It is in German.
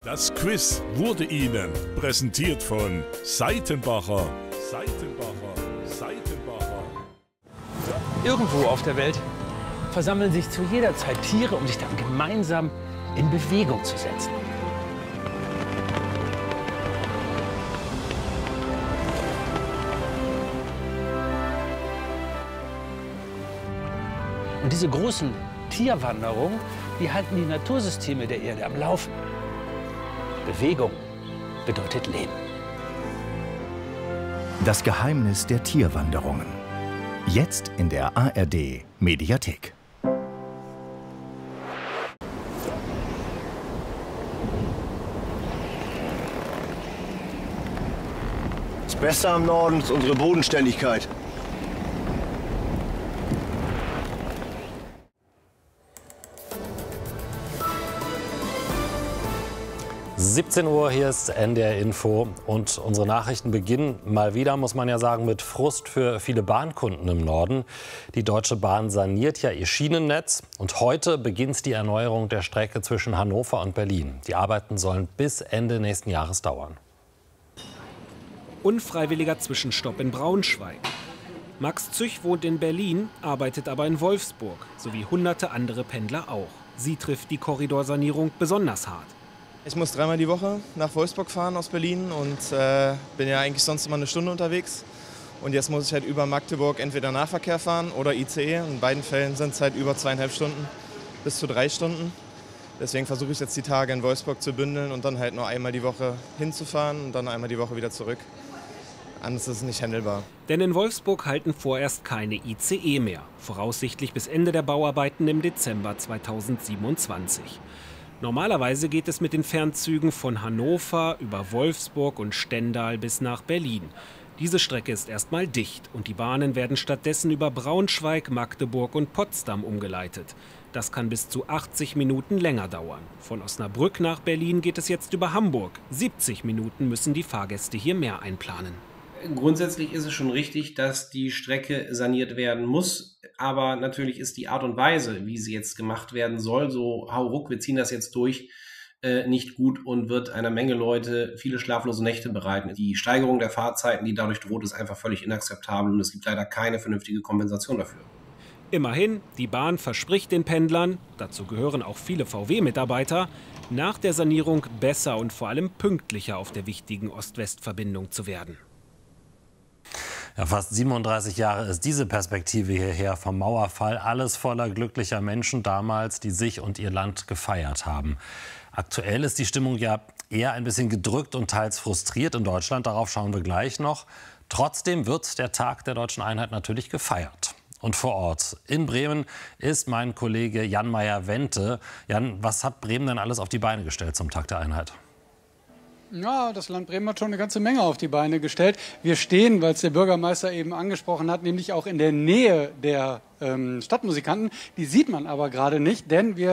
Das Quiz wurde Ihnen präsentiert von Seitenbacher. Irgendwo auf der Welt versammeln sich zu jeder Zeit Tiere, um sich dann gemeinsam in Bewegung zu setzen. Und diese großen Tierwanderungen, die halten die Natursysteme der Erde am Laufen. Bewegung bedeutet Leben. Das Geheimnis der Tierwanderungen. Jetzt in der ARD Mediathek. Das Beste am Norden ist unsere Bodenständigkeit. Uhr, hier ist NDR Info und unsere Nachrichten beginnen mal wieder, muss man ja sagen, mit Frust für viele Bahnkunden im Norden. Die Deutsche Bahn saniert ja ihr Schienennetz und heute beginnt die Erneuerung der Strecke zwischen Hannover und Berlin. Die Arbeiten sollen bis Ende nächsten Jahres dauern. Unfreiwilliger Zwischenstopp in Braunschweig. Max Züch wohnt in Berlin, arbeitet aber in Wolfsburg, sowie hunderte andere Pendler auch. Sie trifft die Korridorsanierung besonders hart. Ich muss dreimal die Woche nach Wolfsburg fahren aus Berlin und bin ja eigentlich sonst immer eine Stunde unterwegs. Und jetzt muss ich halt über Magdeburg entweder Nahverkehr fahren oder ICE. In beiden Fällen sind es halt über 2,5 Stunden bis zu 3 Stunden. Deswegen versuche ich jetzt die Tage in Wolfsburg zu bündeln und dann halt nur einmal die Woche hinzufahren und dann einmal die Woche wieder zurück. Anders ist es nicht handelbar. Denn in Wolfsburg halten vorerst keine ICE mehr. Voraussichtlich bis Ende der Bauarbeiten im Dezember 2027. Normalerweise geht es mit den Fernzügen von Hannover über Wolfsburg und Stendal bis nach Berlin. Diese Strecke ist erstmal dicht und die Bahnen werden stattdessen über Braunschweig, Magdeburg und Potsdam umgeleitet. Das kann bis zu 80 Minuten länger dauern. Von Osnabrück nach Berlin geht es jetzt über Hamburg. 70 Minuten müssen die Fahrgäste hier mehr einplanen. Grundsätzlich ist es schon richtig, dass die Strecke saniert werden muss. Aber natürlich ist die Art und Weise, wie sie jetzt gemacht werden soll, so hauruck, wir ziehen das jetzt durch, nicht gut und wird einer Menge Leute viele schlaflose Nächte bereiten. Die Steigerung der Fahrzeiten, die dadurch droht, ist einfach völlig inakzeptabel und es gibt leider keine vernünftige Kompensation dafür. Immerhin, die Bahn verspricht den Pendlern, dazu gehören auch viele VW-Mitarbeiter, nach der Sanierung besser und vor allem pünktlicher auf der wichtigen Ost-West-Verbindung zu werden. Ja, fast 37 Jahre ist diese Perspektive hierher vom Mauerfall. Alles voller glücklicher Menschen damals, die sich und ihr Land gefeiert haben. Aktuell ist die Stimmung ja eher ein bisschen gedrückt und teils frustriert in Deutschland. Darauf schauen wir gleich noch. Trotzdem wird der Tag der deutschen Einheit natürlich gefeiert. Und vor Ort in Bremen ist mein Kollege Jan Meyer-Wente. Jan, was hat Bremen denn alles auf die Beine gestellt zum Tag der Einheit? Ja, das Land Bremen hat schon eine ganze Menge auf die Beine gestellt. Wir stehen, weil es der Bürgermeister eben angesprochen hat, nämlich auch in der Nähe der Stadtmusikanten. Die sieht man aber gerade nicht, denn wir